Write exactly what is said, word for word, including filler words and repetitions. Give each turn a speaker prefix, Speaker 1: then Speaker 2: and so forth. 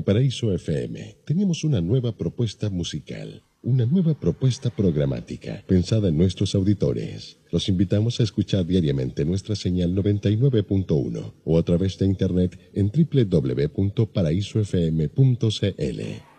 Speaker 1: Paraíso F M tenemos una nueva propuesta musical, una nueva propuesta programática pensada en nuestros auditores. Los invitamos a escuchar diariamente nuestra señal noventa y nueve punto uno o a través de internet en doble u doble u doble u punto paraíso f m punto c l.